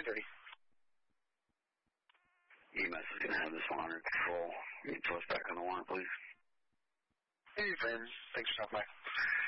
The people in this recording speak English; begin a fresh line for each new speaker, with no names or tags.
9:30.
EMS is going to have this one under control. You can throw us back on the warrant, please.
Hey, Ben. Thanks for stopping by.